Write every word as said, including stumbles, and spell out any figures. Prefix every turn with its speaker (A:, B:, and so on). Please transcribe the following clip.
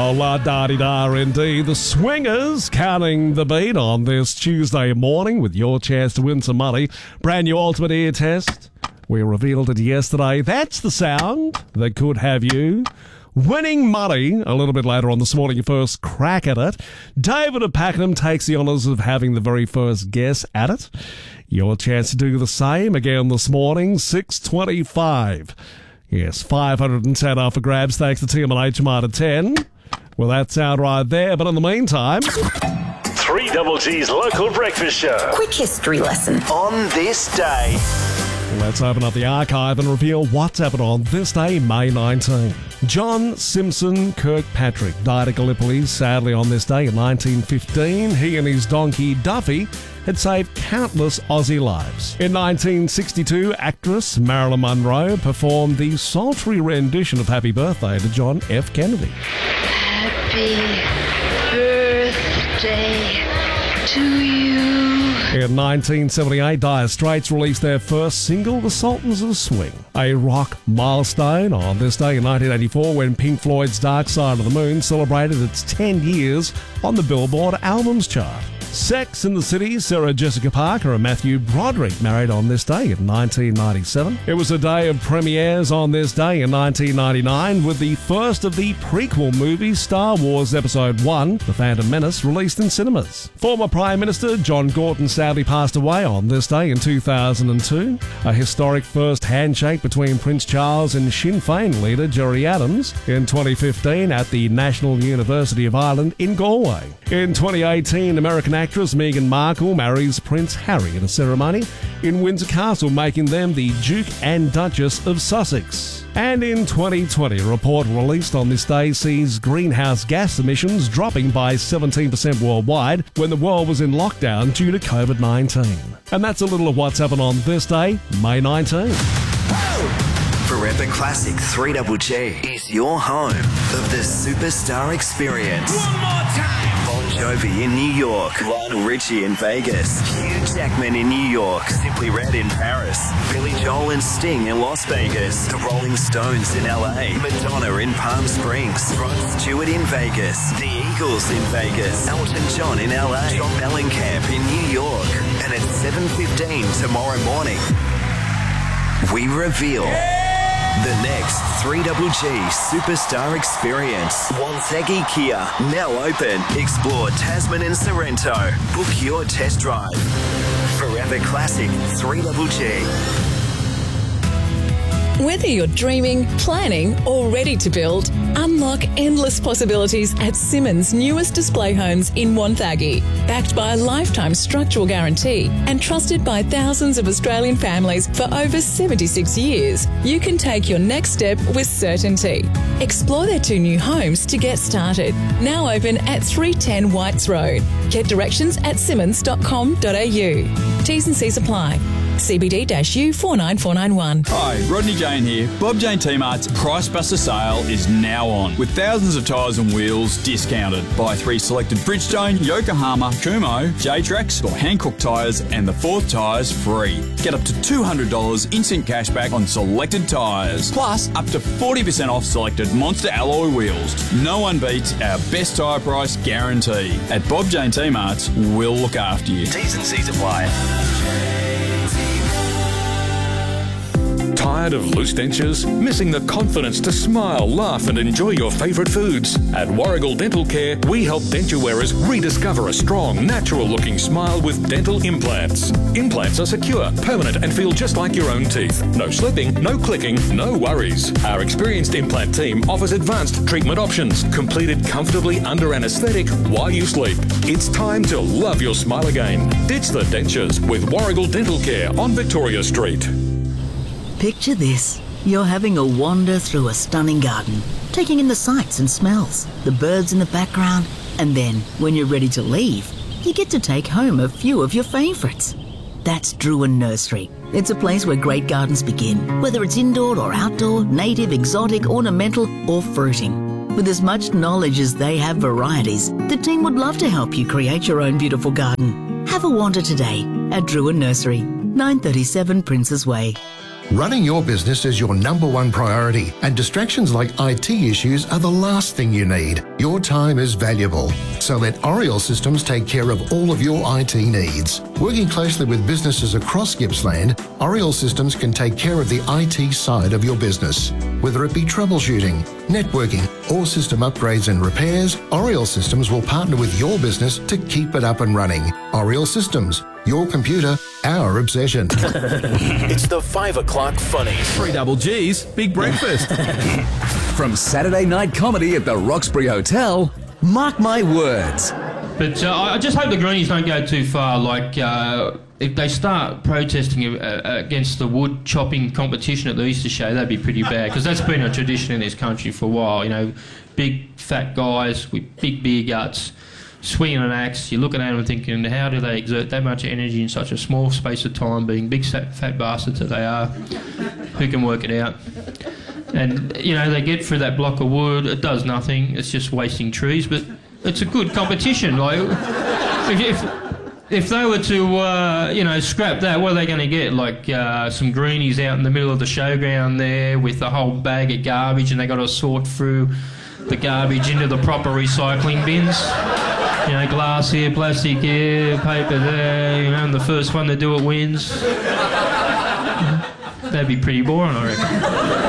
A: Oh, la-da-di-da indeed. The Swingers counting the beat on this Tuesday morning with your chance to win some money. Brand new Ultimate Ear Test. We revealed it yesterday. That's the sound that could have you winning money a little bit later on this morning. Your first crack at it. David of Pakenham takes the honours of having the very first guess at it. Your chance to do the same again this morning, six twenty-five. Yes, five hundred ten off for grabs thanks to T M and H M R to ten. Well, that sound right there, but in the meantime...
B: three Double G's local breakfast show.
C: Quick history lesson.
B: On this day.
A: Let's open up the archive and reveal what's happened on this day, May nineteenth. John Simpson Kirkpatrick died at Gallipoli, sadly, on this day in nineteen fifteen. He and his donkey, Duffy, had saved countless Aussie lives. In nineteen sixty-two, actress Marilyn Monroe performed the sultry rendition of Happy Birthday to John F. Kennedy.
D: Happy birthday to you.
A: In nineteen seventy-eight, Dire Straits released their first single, The Sultans of Swing. A rock milestone on this day in nineteen eighty-four when Pink Floyd's Dark Side of the Moon celebrated its ten years on the Billboard Albums chart. Sex and the City, Sarah Jessica Parker and Matthew Broderick married on this day in nineteen ninety-seven. It was a day of premieres on this day in nineteen ninety-nine with the first of the prequel movies, Star Wars Episode one, The Phantom Menace, released in cinemas. Former Prime Minister John Gorton sadly passed away on this day in two thousand two. A historic first handshake between Prince Charles and Sinn Féin leader Gerry Adams in twenty fifteen at the National University of Ireland in Galway. In twenty eighteen, American actress Meghan Markle marries Prince Harry at a ceremony in Windsor Castle, making them the Duke and Duchess of Sussex. And in twenty twenty, a report released on this day sees greenhouse gas emissions dropping by seventeen percent worldwide when the world was in lockdown due to covid nineteen. And that's a little of what's happened on this day, May nineteenth.
B: Forever Classic three Double G is your home of the Superstar Experience. One more time! Bon Jovi in New York, Lionel Richie in Vegas, Hugh Jackman in New York, Simply Red in Paris, Billy Joel and Sting in Las Vegas, The Rolling Stones in L A, Madonna in Palm Springs, Rod Stewart in Vegas, The Eagles in Vegas, Elton John in L A, John Mellencamp in New York. And at seven fifteen tomorrow morning, we reveal... the next three Double G Superstar Experience. Wonthaggi Kia, now open. Explore Tasman and Sorrento. Book your test drive. Forever Classic three Double G.
E: Whether you're dreaming, planning, or ready to build, unlock endless possibilities at Simmons' newest display homes in Wonthaggi. Backed by a lifetime structural guarantee and trusted by thousands of Australian families for over seventy-six years, you can take your next step with certainty. Explore their two new homes to get started. Now open at three ten Whites Road. Get directions at simmons dot com dot a u. T's and C's apply. C B D U four nine four nine one.
F: Hi, Rodney Jane here. Bob Jane T-Mart's Price Buster sale is now on, with thousands of tyres and wheels discounted. Buy three selected Bridgestone, Yokohama, Kumho, J-Trax or Hankook tyres and the fourth tyres free. Get up to two hundred dollars instant cash back on selected tyres. Plus, up to forty percent off selected Monster alloy wheels. No one beats our best tyre price guarantee. At Bob Jane T-Mart's, we'll look after you.
B: T's and C's apply.
G: Tired of loose dentures? Missing the confidence to smile, laugh and enjoy your favourite foods? At Warrigal Dental Care, we help denture wearers rediscover a strong, natural-looking smile with dental implants. Implants are secure, permanent and feel just like your own teeth. No slipping, no clicking, no worries. Our experienced implant team offers advanced treatment options, completed comfortably under anaesthetic while you sleep. It's time to love your smile again. Ditch the dentures with Warrigal Dental Care on Victoria Street.
H: Picture this. You're having a wander through a stunning garden, taking in the sights and smells, the birds in the background, and then, when you're ready to leave, you get to take home a few of your favourites. That's Druin Nursery. It's a place where great gardens begin, whether it's indoor or outdoor, native, exotic, ornamental, or fruiting. With as much knowledge as they have varieties, the team would love to help you create your own beautiful garden. Have a wander today at Druin Nursery, nine thirty-seven Princes Way.
C: Running your business is your number one priority, and distractions like I T issues are the last thing you need. Your time is valuable, so let Oriel Systems take care of all of your I T needs. Working closely with businesses across Gippsland, Oriel Systems can take care of the I T side of your business. Whether it be troubleshooting, networking, or system upgrades and repairs, Oriel Systems will partner with your business to keep it up and running. Oriel Systems, your computer, our obsession.
I: It's the five o'clock funnies.
J: Three double G's, big breakfast.
K: From Saturday night comedy at the Roxbury Hotel, mark my words.
L: But uh, I just hope the Greenies don't go too far. Like, uh, if they start protesting uh, against the wood chopping competition at the Easter show, that'd be pretty bad, because that's been a tradition in this country for a while. You know, big fat guys with big beer guts swinging an axe. You're looking at them thinking, how do they exert that much energy in such a small space of time, being big fat, fat bastards that they are? Who can work it out? And, you know, they get through that block of wood, it does nothing, it's just wasting trees, but it's a good competition. Like, if, if, if they were to, uh, you know, scrap that, what are they going to get? Like, uh, some greenies out in the middle of the showground there with a whole bag of garbage, and they got to sort through the garbage into the proper recycling bins. You know, glass here, plastic here, paper there, you know, and the first one to do it wins. That'd be pretty boring, I reckon.